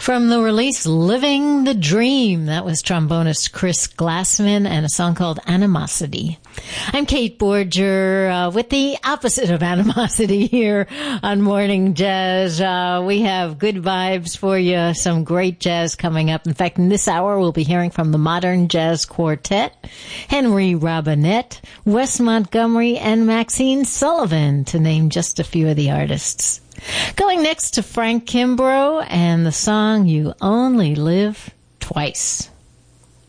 From the release Living the Dream, that was trombonist Chris Glassman and a song called Animosity. I'm Kate Borger with the opposite of animosity here on Morning Jazz. We have good vibes for you, some great jazz coming up. In fact, in this hour, we'll be hearing from the Modern Jazz Quartet, Henry Robinette, Wes Montgomery, and Maxine Sullivan, to name just a few of the artists. Going next to Frank Kimbrough and the song You Only Live Twice.